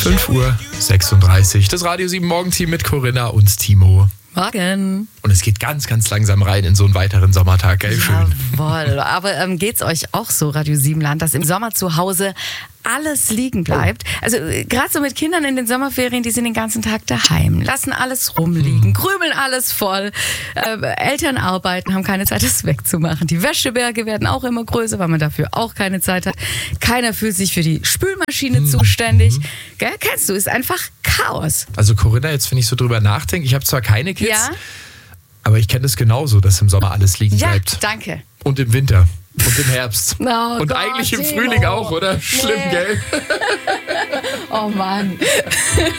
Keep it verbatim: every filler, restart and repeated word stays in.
fünf Uhr sechsunddreißig. Das Radio sieben Morgenteam mit Corinna und Timo. Morgen. Und es geht ganz, ganz langsam rein in so einen weiteren Sommertag, gell? Schön. Jawohl. Aber ähm, geht's euch auch so, Radio sieben Land, dass im Sommer zu Hause alles liegen bleibt? Also äh, gerade so mit Kindern in den Sommerferien, die sind den ganzen Tag daheim, lassen alles rumliegen, Mhm. krümeln alles voll. Äh, Eltern arbeiten, haben keine Zeit, das wegzumachen. Die Wäscheberge werden auch immer größer, weil man dafür auch keine Zeit hat. Keiner fühlt sich für die Spülmaschine Mhm. zuständig. Gell? Kennst du, ist einfach Chaos. Also Corinna, jetzt wenn ich so drüber nachdenke, ich habe zwar keine Kids, Ja? aber ich kenne es genauso, dass im Sommer alles liegen Ja, bleibt. danke. Und im Winter. Und im Herbst. Oh und Gott, eigentlich im Timo. Frühling auch, oder? Schlimm, Nee. gell? Oh Mann.